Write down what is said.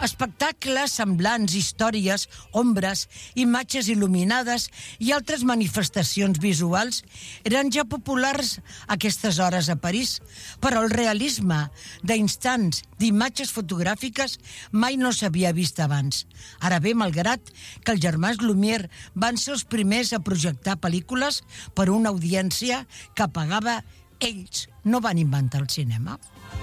Espectacles, semblants, històries, ombres, imatges il·luminades i altres manifestacions visuals eren ja populars a aquestes hores a París, però el realisme d'instants, d'imatges fotogràfiques mai no s'havia vist abans. Ara bé, malgrat que els germans Lumière van ser els primers a projectar pel·lícules per a una audiència que pagava, ells no van inventar el cinema.